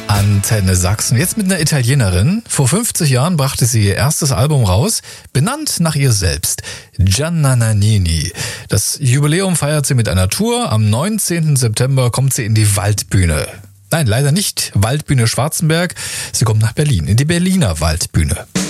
Antenne Sachsen. Jetzt mit einer Italienerin. Vor 50 Jahren brachte sie ihr erstes Album raus, benannt nach ihr selbst. Gianna Nannini. Das Jubiläum feiert sie mit einer Tour. Am 19. September kommt sie in die Waldbühne. Nein, leider nicht Waldbühne Schwarzenberg. Sie kommt nach Berlin, in die Berliner Waldbühne.